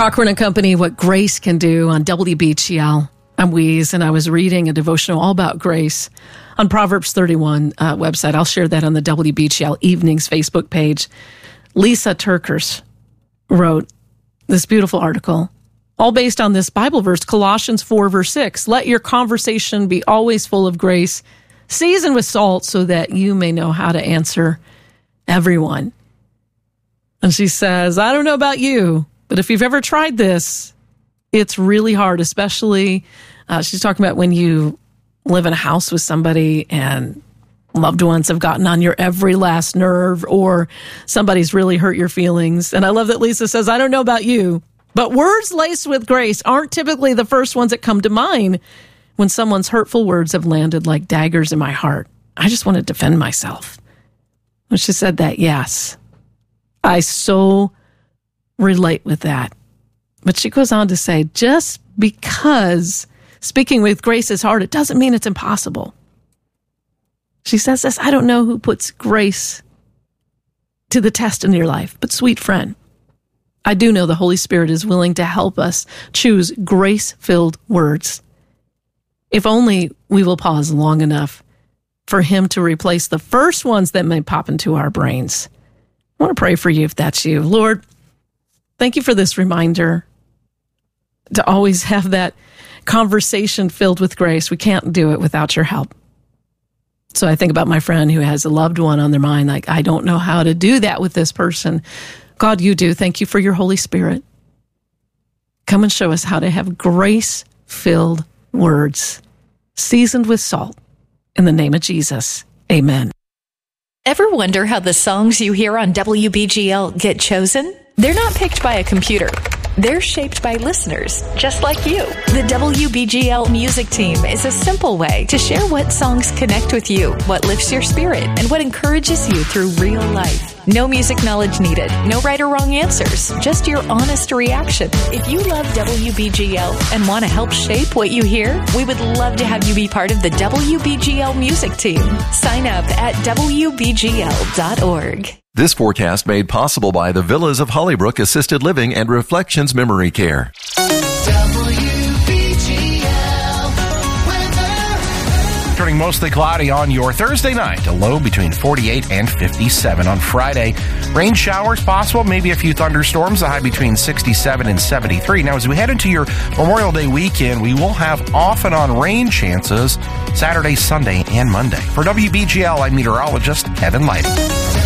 Cochran and Company, What Grace Can Do on WBGL. I'm Weeze, and I was reading a devotional all about grace on Proverbs 31 website. I'll share that on the WBGL Evenings Facebook page. Lisa Turkers wrote this beautiful article, all based on this Bible verse, Colossians 4, verse 6. Let your conversation be always full of grace, seasoned with salt, so that you may know how to answer everyone. And she says, I don't know about you, but if you've ever tried this, it's really hard, especially, she's talking about when you live in a house with somebody and loved ones have gotten on your every last nerve, or somebody's really hurt your feelings. And I love that Lisa says, I don't know about you, but words laced with grace aren't typically the first ones that come to mind when someone's hurtful words have landed like daggers in my heart. I just want to defend myself. When she said that, yes, I so relate with that. But she goes on to say, just because speaking with grace is hard, it doesn't mean it's impossible. She says this, I don't know who puts grace to the test in your life, but sweet friend, I do know the Holy Spirit is willing to help us choose grace-filled words. If only we will pause long enough for him to replace the first ones that may pop into our brains. I want to pray for you if that's you. Lord, thank you for this reminder to always have that conversation filled with grace. We can't do it without your help. So I think about my friend who has a loved one on their mind, like, I don't know how to do that with this person. God, you do. Thank you for your Holy Spirit. Come and show us how to have grace-filled words, seasoned with salt. In the name of Jesus, amen. Ever wonder how the songs you hear on WBGL get chosen? They're not picked by a computer. They're shaped by listeners, just like you. The WBGL Music Team is a simple way to share what songs connect with you, what lifts your spirit, and what encourages you through real life. No music knowledge needed, no right or wrong answers, just your honest reaction. If you love WBGL and want to help shape what you hear, we would love to have you be part of the WBGL Music Team. Sign up at WBGL.org. This forecast made possible by the Villas of Hollybrook Assisted Living and Reflections Memory Care. Turning mostly cloudy on your Thursday night, a low between 48 and 57 on Friday. Rain showers possible, maybe a few thunderstorms, a high between 67 and 73. Now, as we head into your Memorial Day weekend, we will have off and on rain chances Saturday, Sunday, and Monday. For WBGL, I'm meteorologist Kevin Lighting.